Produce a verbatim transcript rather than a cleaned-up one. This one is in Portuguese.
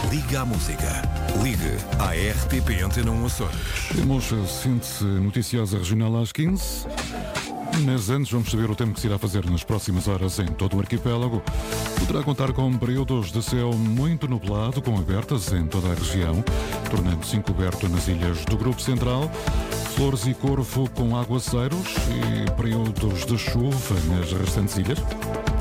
Liga à música. Ligue à R T P Antena um Açores. Temos a síntese noticiosa regional às quinze. Mas antes vamos saber o tempo que se irá fazer nas próximas horas em todo o arquipélago. Poderá contar com períodos de céu muito nublado, com abertas em toda a região, tornando-se encoberto nas ilhas do Grupo Central, Flores e Corvo com aguaceiros e períodos de chuva nas restantes ilhas.